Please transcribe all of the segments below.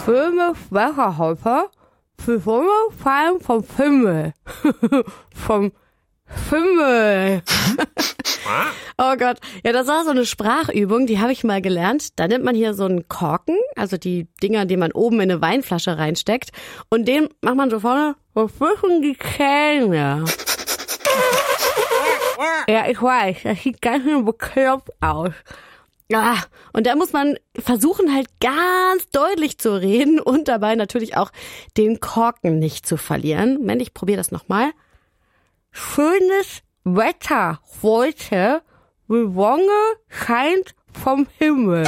Filme Wasserhäuser, die Sonne fallen vom Himmel. Vom Himmel. Oh Gott. Ja, das war so eine Sprachübung, die habe ich mal gelernt. Da nimmt man hier so einen Korken, also die Dinger, die man oben in eine Weinflasche reinsteckt. Und den macht man so vorne, wo zwischen die Zähne. Ja, ich weiß, das sieht ganz schön bekloppt aus. Ja, und da muss man versuchen, halt ganz deutlich zu reden und dabei natürlich auch den Korken nicht zu verlieren. Moment, ich probiere das nochmal. Schönes Wetter heute, die Sonne scheint vom Himmel.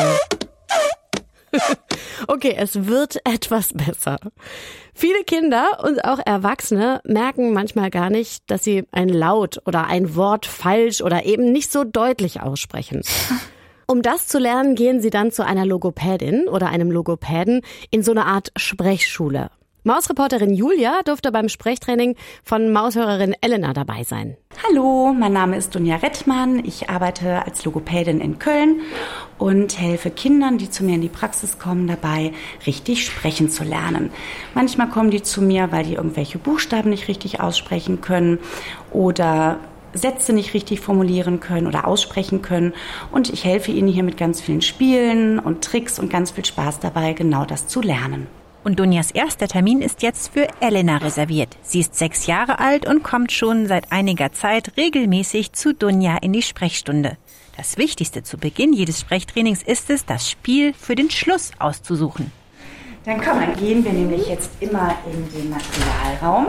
Okay, es wird etwas besser. Viele Kinder und auch Erwachsene merken manchmal gar nicht, dass sie ein Laut oder ein Wort falsch oder eben nicht so deutlich aussprechen. Um das zu lernen, gehen sie dann zu einer Logopädin oder einem Logopäden in so eine Art Sprechschule. Mausreporterin Julia durfte beim Sprechtraining von Maushörerin Elena dabei sein. Hallo, mein Name ist Dunja Rettmann. Ich arbeite als Logopädin in Köln und helfe Kindern, die zu mir in die Praxis kommen, dabei, richtig sprechen zu lernen. Manchmal kommen die zu mir, weil die irgendwelche Buchstaben nicht richtig aussprechen können oder Sätze nicht richtig formulieren können oder aussprechen können. Und ich helfe ihnen hier mit ganz vielen Spielen und Tricks und ganz viel Spaß dabei, genau das zu lernen. Und Dunjas erster Termin ist jetzt für Elena reserviert. Sie ist 6 Jahre alt und kommt schon seit einiger Zeit regelmäßig zu Dunja in die Sprechstunde. Das Wichtigste zu Beginn jedes Sprechtrainings ist es, das Spiel für den Schluss auszusuchen. Dann gehen wir nämlich jetzt immer in den Materialraum.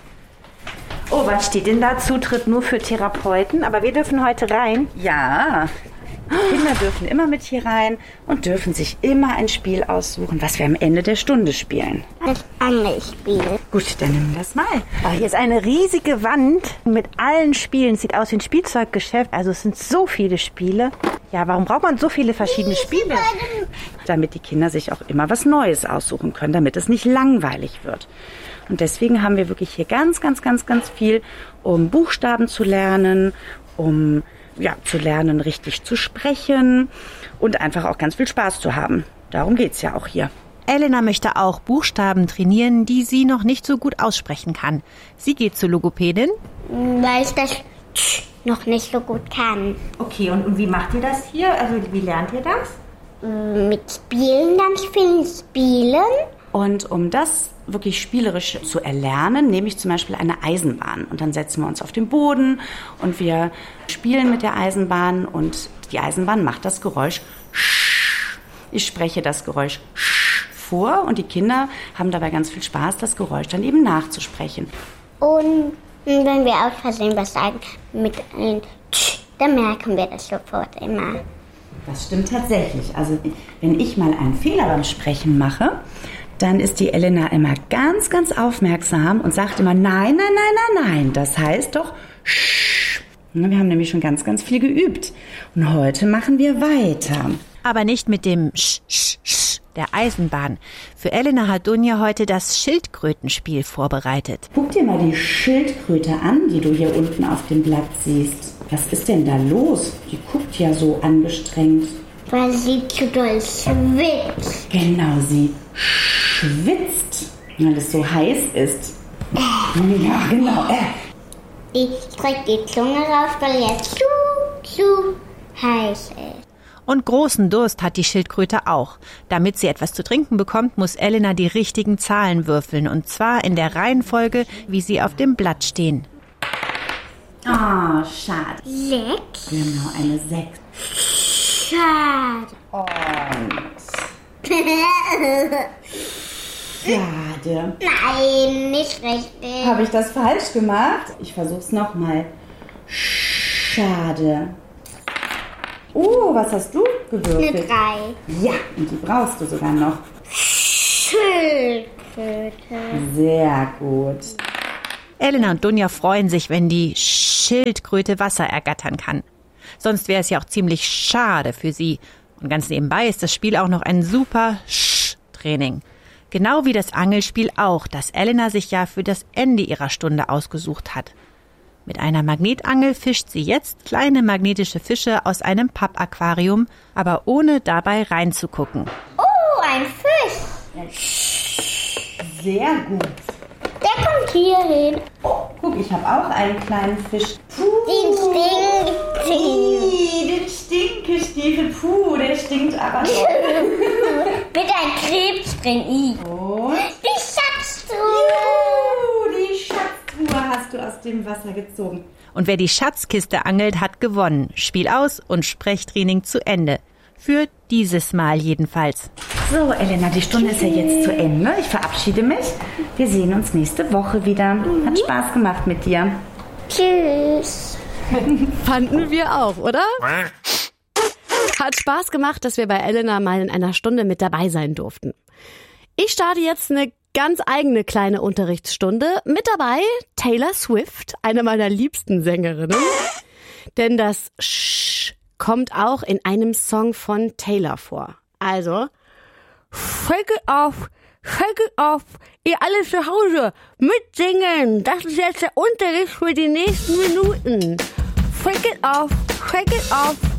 Oh, was steht denn da? Zutritt nur für Therapeuten, aber wir dürfen heute rein. Ja, Kinder dürfen immer mit hier rein und dürfen sich immer ein Spiel aussuchen, was wir am Ende der Stunde spielen. Das Angelspiel. Gut, dann nehmen wir das mal. Oh, hier ist eine riesige Wand mit allen Spielen. Sieht aus wie ein Spielzeuggeschäft. Also es sind so viele Spiele. Ja, warum braucht man so viele verschiedene Spiele? Damit die Kinder sich auch immer was Neues aussuchen können, damit es nicht langweilig wird. Und deswegen haben wir wirklich hier ganz viel, um Buchstaben zu lernen, um zu lernen, richtig zu sprechen und einfach auch ganz viel Spaß zu haben. Darum geht's ja auch hier. Elena möchte auch Buchstaben trainieren, die sie noch nicht so gut aussprechen kann. Sie geht zur Logopädin, weil ich das noch nicht so gut kann. Okay, und wie macht ihr das hier? Also wie lernt ihr das? Mit Spielen, ganz vielen Spielen. Und um das wirklich spielerisch zu erlernen, nehme ich zum Beispiel eine Eisenbahn. Und dann setzen wir uns auf den Boden und wir spielen mit der Eisenbahn und die Eisenbahn macht das Geräusch Sch. Ich spreche das Geräusch Sch vor und die Kinder haben dabei ganz viel Spaß, das Geräusch dann eben nachzusprechen. Und wenn wir aus Versehen was sagen mit einem Tsch, dann merken wir das sofort immer. Das stimmt tatsächlich. Also wenn ich mal einen Fehler beim Sprechen mache, dann ist die Elena immer ganz aufmerksam und sagt immer nein. Das heißt doch Sch. Wir haben nämlich schon ganz viel geübt. Und heute machen wir weiter. aber nicht mit dem Sch, Sch, Sch der Eisenbahn. Für Elena hat Dunja heute das Schildkrötenspiel vorbereitet. Guck dir mal die Schildkröte an, die du hier unten auf dem Blatt siehst. Was ist denn da los? Die guckt ja so angestrengt. Weil sie zu doll schwitzt. Genau, sie schwitzt, weil es so heiß ist. Ja, genau. Ich strecke die Zunge raus, weil es zu heiß ist. Und großen Durst hat die Schildkröte auch. Damit sie etwas zu trinken bekommt, muss Elena die richtigen Zahlen würfeln. Und zwar in der Reihenfolge, wie sie auf dem Blatt stehen. Ah, schade. 6. Genau, eine 6. Schade. Schade. Nein, nicht richtig. Habe ich das falsch gemacht? Ich versuch's nochmal. Schade. Oh, was hast du gewürfelt? Eine 3. Ja, und die brauchst du sogar noch. Schildkröte. Sehr gut. Elena und Dunja freuen sich, wenn die Schildkröte Wasser ergattern kann. Sonst wäre es ja auch ziemlich schade für sie. Und ganz nebenbei ist das Spiel auch noch ein super Sch-Training. Genau wie das Angelspiel auch, das Elena sich ja für das Ende ihrer Stunde ausgesucht hat. Mit einer Magnetangel fischt sie jetzt kleine magnetische Fische aus einem Pappaquarium, aber ohne dabei reinzugucken. Oh, ein Fisch. sehr gut. Der kommt hier hin. Guck, ich habe auch einen kleinen Fisch. Den Stinkstiefel. Den Stinkestiefel. Puh, der stinkt aber doch. Mit einem Krebs drin. Und? Die Schatztruhe. Juhu, die Schatztruhe hast du aus dem Wasser gezogen. Und wer die Schatzkiste angelt, hat gewonnen. Spiel aus und Sprechtraining zu Ende. Für dieses Mal jedenfalls. So, Elena, die Stunde ist ja jetzt zu Ende. Ich verabschiede mich. Wir sehen uns nächste Woche wieder. Hat Spaß gemacht mit dir. Tschüss. Fanden wir auch, oder? Hat Spaß gemacht, dass wir bei Elena mal in einer Stunde mit dabei sein durften. Ich starte jetzt eine ganz eigene kleine Unterrichtsstunde. Mit dabei Taylor Swift, eine meiner liebsten Sängerinnen. Denn das Sch kommt auch in einem Song von Taylor vor. Also, shake it off, ihr alle zu Hause, mitsingen. Das ist jetzt der Unterricht für die nächsten Minuten. Shake it off,